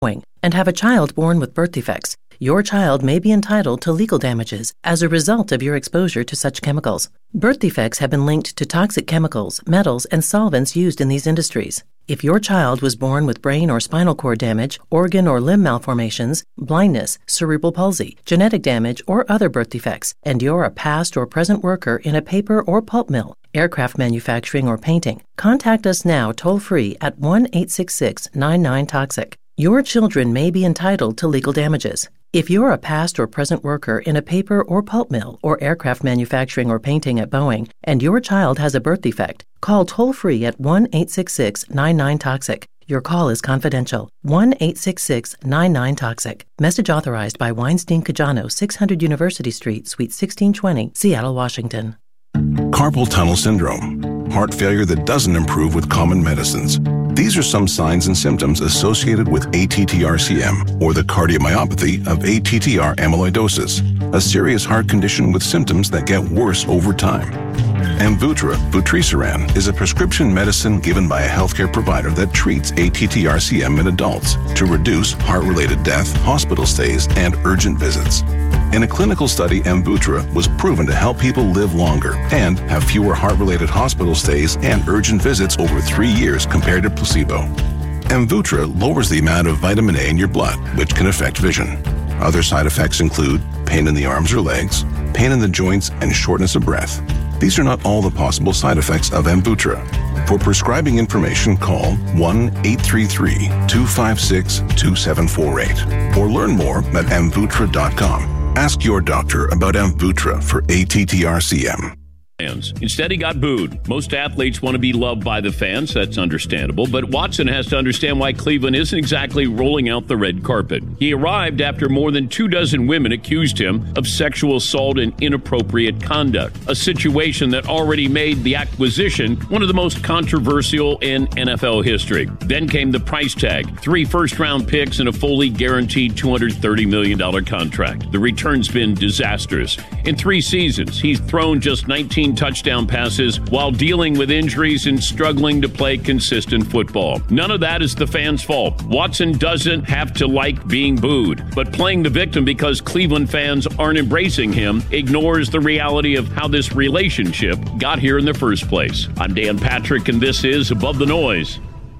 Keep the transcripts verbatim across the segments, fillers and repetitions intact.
and have a child born with birth defects, your child may be entitled to legal damages as a result of your exposure to such chemicals. Birth defects have been linked to toxic chemicals, metals, and solvents used in these industries. If your child was born with brain or spinal cord damage, organ or limb malformations, blindness, cerebral palsy, genetic damage, or other birth defects, and you're a past or present worker in a paper or pulp mill, aircraft manufacturing, or painting, contact us now toll-free at one eight six six, nine nine, toxic. Your children may be entitled to legal damages. If you're a past or present worker in a paper or pulp mill or aircraft manufacturing or painting at Boeing, and your child has a birth defect, call toll-free at one eight six six, nine nine, toxic. Your call is confidential. one eight six six, nine nine, toxic. Message authorized by Weinstein Cajano, six hundred University Street, Suite sixteen twenty, Seattle, Washington. Carpal tunnel syndrome, heart failure that doesn't improve with common medicines. These are some signs and symptoms associated with A T T R C M, or the cardiomyopathy of A T T R amyloidosis, a serious heart condition with symptoms that get worse over time. Amvuttra, vutrisiran, is a prescription medicine given by a healthcare provider that treats A T T R C M in adults to reduce heart-related death, hospital stays, and urgent visits. In a clinical study, Amvuttra was proven to help people live longer and have fewer heart-related hospital stays and urgent visits over three years compared to placebo. Amvuttra lowers the amount of vitamin A in your blood, which can affect vision. Other side effects include pain in the arms or legs, pain in the joints, and shortness of breath. These are not all the possible side effects of Amvuttra. For prescribing information, call one eight three three, two five six, two seven four eight or learn more at amvuttra dot com. Ask your doctor about Amvuttra for A T T R C M. Instead, he got booed. Most athletes want to be loved by the fans. That's understandable. But Watson has to understand why Cleveland isn't exactly rolling out the red carpet. He arrived after more than two dozen women accused him of sexual assault and inappropriate conduct, a situation that already made the acquisition one of the most controversial in N F L history. Then came the price tag, three first-round picks and a fully guaranteed two hundred thirty million dollars contract. The return's been disastrous. In three seasons, he's thrown just nineteen touchdown passes while dealing with injuries and struggling to play consistent football. None of that is the fans' fault. Watson doesn't have to like being booed, but playing the victim because Cleveland fans aren't embracing him ignores the reality of how this relationship got here in the first place. I'm Dan Patrick, and this is Above the Noise.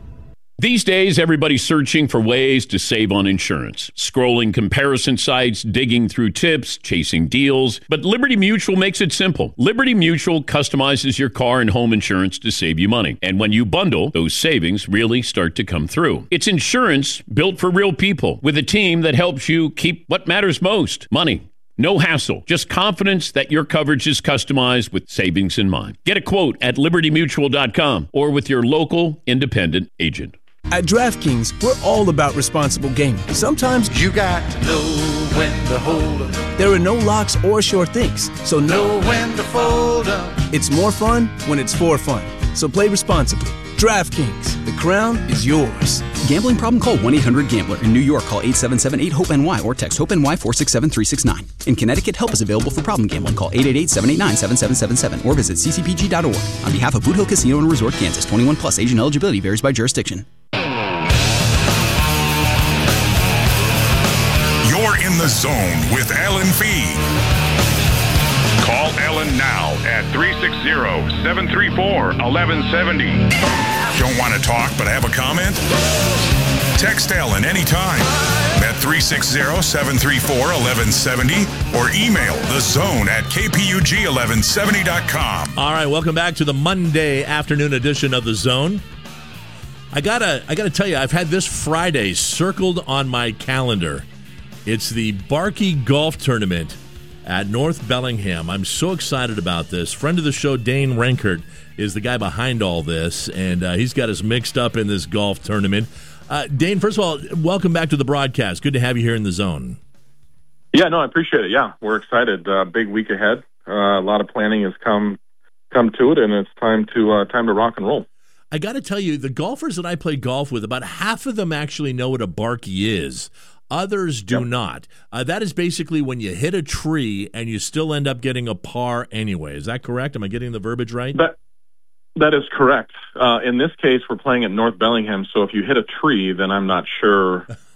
These days, everybody's searching for ways to save on insurance. Scrolling comparison sites, digging through tips, chasing deals. But Liberty Mutual makes it simple. Liberty Mutual customizes your car and home insurance to save you money. And when you bundle, those savings really start to come through. It's insurance built for real people with a team that helps you keep what matters most, money. No hassle, just confidence that your coverage is customized with savings in mind. Get a quote at liberty mutual dot com or with your local independent agent. At DraftKings, we're all about responsible gaming. Sometimes you got to know when to hold 'em. There are no locks or sure things, so know when to fold 'em. It's more fun when it's for fun. So play responsibly. DraftKings, the crown is yours. Gambling problem? Call one eight hundred gambler. In New York, call eight seven seven, eight, hope N Y or text HOPE-NY four six seven, three six nine. In Connecticut, help is available for problem gambling. Call eight eight eight, seven eight nine, seven seven seven seven or visit c c p g dot org. On behalf of Boot Hill Casino and Resort, Kansas, twenty-one plus, age and eligibility varies by jurisdiction. You're in the zone with Alan Fee. Call Alan now at three six zero, seven three four, one one seven zero. Don't want to talk but have a comment? Text Alan anytime at three six zero, seven three four, one one seven zero or email the zone at k p u g eleven seventy dot com. All right, welcome back to the Monday afternoon edition of The Zone. I gotta, I gotta tell you, I've had this Friday circled on my calendar. It's the Barkey Golf Tournament at North Bellingham. I'm so excited about this. Friend of the show, Dane Renkert, is the guy behind all this, and uh, he's got us mixed up in this golf tournament. Uh, Dane, first of all, welcome back to the broadcast. Good to have you here in the zone. Yeah, no, I appreciate it. Yeah, we're excited. Uh, big week ahead. Uh, a lot of planning has come come to it, and it's time to uh, time to rock and roll. I got to tell you, the golfers that I play golf with, about half of them actually know what a Barkey is. Others do yep. not. Uh, that is basically when you hit a tree and you still end up getting a par anyway. Is that correct? Am I getting the verbiage right? That That is correct. Uh, in this case, we're playing at North Bellingham, so if you hit a tree, then I'm not sure